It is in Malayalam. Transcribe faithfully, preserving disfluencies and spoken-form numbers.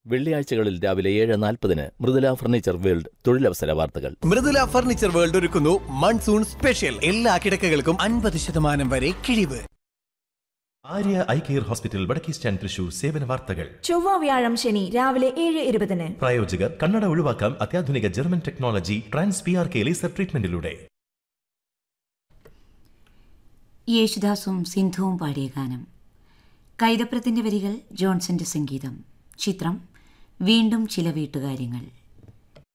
വെള്ളിയാഴ്ചകളിൽ രാവിലെ ഏഴ് നാൽപ്പതിന് മൃദുല ഫർണിച്ചർ വേൾഡ് തൊഴിലവസര വാർത്തകൾ. മൃദുല ഫർണിച്ചർ വേൾഡ് ഒരുക്കുന്നു മൺസൂൺ സ്പെഷ്യൽ. എല്ലാ കിടക്കകൾക്കും അൻപത് ശതമാനം വരെ കിഴിവ്. ആര്യ ഐ കെയർ ഹോസ്പിറ്റൽ വടക്കേ സ്റ്റാൻഡ് തൃശൂർ സേവന വാർത്തകൾ. ചൊവ്വ വ്യാഴം ശനി രാവിലെ ഏഴ് ഇരുപതിന്. പ്രായോജകർ കണ്ണട ഒഴിവാക്കാം അത്യാധുനിക German technology trans P R K laser ട്രീറ്റ്മെന്റിലൂടെ. യേശുദാസും സിന്ധുവും പാടിയ ഗാനം. കൈതപ്രത്തിന്റെ വരികൾ, ജോൺസന്റെ സംഗീതം. ചിത്രം വീണ്ടും ചില വീട്ടുകാര്യങ്ങൾ.